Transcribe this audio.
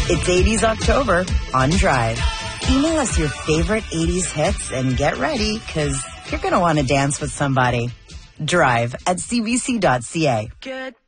It's 80s October on Drive. Email us your favorite 80s hits and get ready, because you're going to want to dance with somebody. Drive at cbc.ca. Good